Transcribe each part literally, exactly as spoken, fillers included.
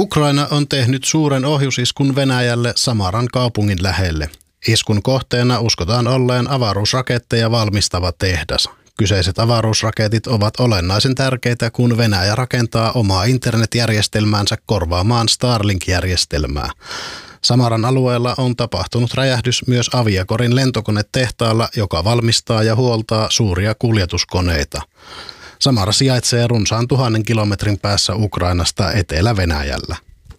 Ukraina on tehnyt suuren ohjusiskun Venäjälle Samaran kaupungin lähelle. Iskun kohteena uskotaan olleen avaruusraketteja valmistava tehdas. Kyseiset avaruusraketit ovat olennaisen tärkeitä, kun Venäjä rakentaa omaa internetjärjestelmäänsä korvaamaan Starlink-järjestelmää. Samaran alueella on tapahtunut räjähdys myös Aviakorin lentokonetehtaalla, joka valmistaa ja huoltaa suuria kuljetuskoneita. Samara sijaitsee runsaan tuhannen kilometrin päässä Ukrainasta Etelä-Venäjällä.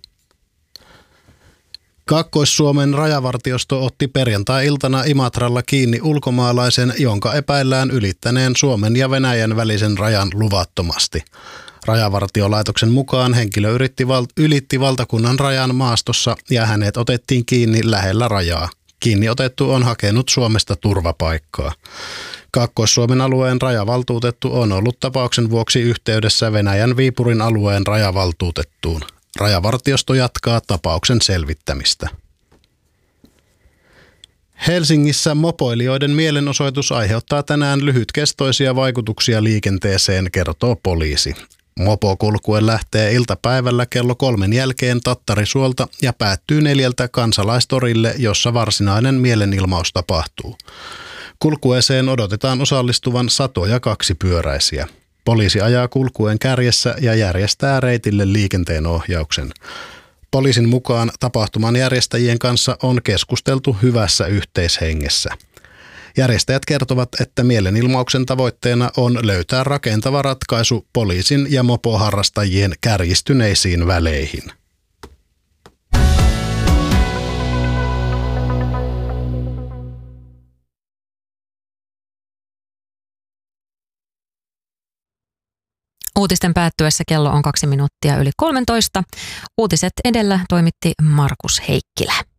Kaakkois-Suomen rajavartiosto otti perjantai-iltana Imatralla kiinni ulkomaalaisen, jonka epäillään ylittäneen Suomen ja Venäjän välisen rajan luvattomasti. Rajavartiolaitoksen mukaan henkilö yritti val- ylitti valtakunnan rajan maastossa ja hänet otettiin kiinni lähellä rajaa. Kiinni otettu on hakenut Suomesta turvapaikkaa. Kaakkois-Suomen alueen rajavaltuutettu on ollut tapauksen vuoksi yhteydessä Venäjän Viipurin alueen rajavaltuutettuun. Rajavartiosto jatkaa tapauksen selvittämistä. Helsingissä mopoilijoiden mielenosoitus aiheuttaa tänään lyhytkestoisia vaikutuksia liikenteeseen, kertoo poliisi. Mopokulkue lähtee iltapäivällä kello kolmen jälkeen Tattarisuolta ja päättyy neljältä Kansalaistorille, jossa varsinainen mielenilmaus tapahtuu. Kulkueeseen odotetaan osallistuvan satoja kaksipyöräisiä. Poliisi ajaa kulkueen kärjessä ja järjestää reitille liikenteen ohjauksen. Poliisin mukaan tapahtuman järjestäjien kanssa on keskusteltu hyvässä yhteishengessä. Järjestäjät kertovat, että mielenilmauksen tavoitteena on löytää rakentava ratkaisu poliisin ja mopoharrastajien kärjistyneisiin väleihin. Uutisten päättyessä kello on kaksi minuuttia yli kolmetoista. Uutiset edellä toimitti Markus Heikkilä.